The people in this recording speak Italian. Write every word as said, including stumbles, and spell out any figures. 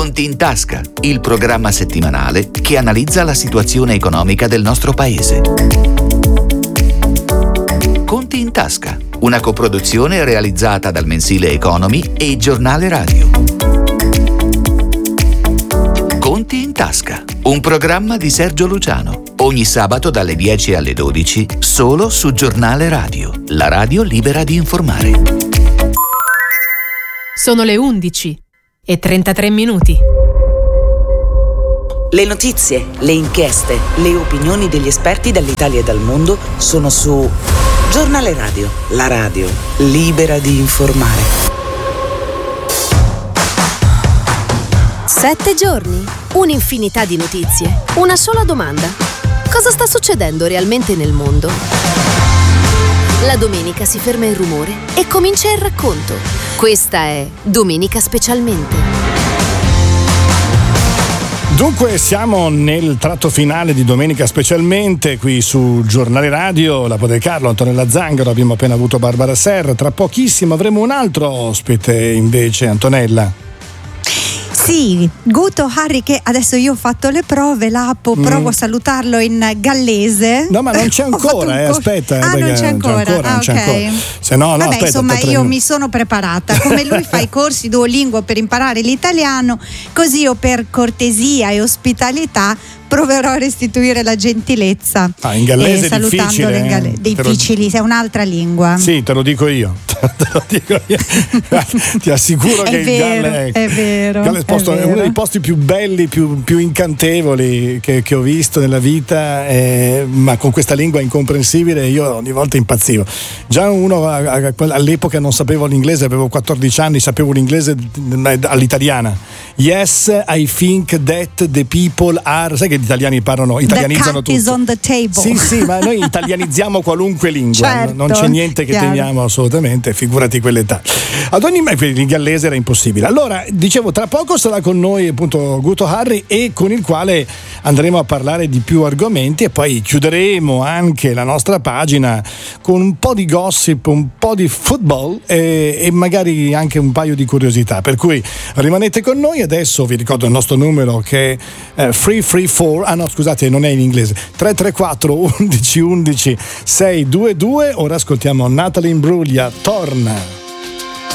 Conti in tasca, il programma settimanale che analizza la situazione economica del nostro paese. Conti in tasca, una coproduzione realizzata dal mensile Economy e il giornale radio. Conti in tasca, un programma di Sergio Luciano, ogni sabato dalle dieci alle dodici, solo su Giornale Radio, la radio libera di informare. Sono le undici e trentatré minuti. Le notizie, le inchieste, le opinioni degli esperti dall'Italia e dal mondo sono su Giornale Radio, la radio libera di informare. Sette giorni, un'infinità di notizie, una sola domanda. Cosa sta succedendo realmente nel mondo? La domenica si ferma il rumore e comincia il racconto. Questa è Domenica Specialmente. Dunque siamo nel tratto finale di Domenica Specialmente qui su Giornale Radio, la Pote Carlo, Antonella Zangaro, abbiamo appena avuto Barbara Serra, tra pochissimo avremo un altro ospite invece, Antonella. Sì, Guto Harry, che adesso io ho fatto le prove, l'appo, mm. provo a salutarlo in gallese. No, ma non c'è ancora, eh, aspetta. Ah, non c'è ancora, non c'è ancora, ah, non c'è okay. ancora. Se no, no, Vabbè, aspetta, insomma, io tre... mi sono preparata. Come lui fa i corsi Duolingo per imparare l'italiano, così io per cortesia e ospitalità proverò a restituire la gentilezza. Ah, in gallese è difficile. In gall- difficili, lo... è un'altra lingua. Sì, te lo dico io. Te lo dico io. Ti assicuro è che vero, il Galle è vero. Galle è, posto, è, è vero. uno dei posti più belli, più, più incantevoli che, che ho visto nella vita, eh, ma con questa lingua incomprensibile io ogni volta impazzivo. Già uno a, a, all'epoca non sapevo l'inglese, avevo quattordici anni, sapevo l'inglese all'italiana. Yes, I think that the people are. Sai che gli italiani parlano, italianizzano tutto. The cat is on the table. Sì, sì, ma noi italianizziamo qualunque lingua, certo, non c'è niente che chiaro. teniamo assolutamente, figurati quell'età. Ad ogni modo il gallese era impossibile. Allora, dicevo, tra poco sarà con noi appunto Guto Harry, e con il quale andremo a parlare di più argomenti, e poi chiuderemo anche la nostra pagina con un po' di gossip, un po' di football e, e magari anche un paio di curiosità, per cui rimanete con noi. Adesso vi ricordo il nostro numero che è eh, tre tre quattro, ah no scusate, non è in inglese, tre tre quattro undici undici sei due due. Ora ascoltiamo Natalie Imbruglia, Torna.